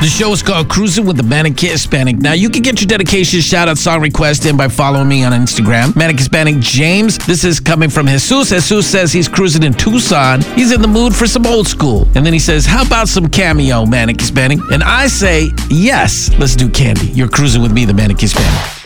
The show is called Cruising with the Manic Hispanic. Now, you can get your dedication, shout out, song request in by following me on Instagram, Manic Hispanic James. This is coming from Jesus. Jesus says he's cruising in Tucson. He's in the mood for some old school. And then he says, how about some Cameo, Manic Hispanic? And I say, yes, let's do Candy. You're cruising with me, the Manic Hispanic.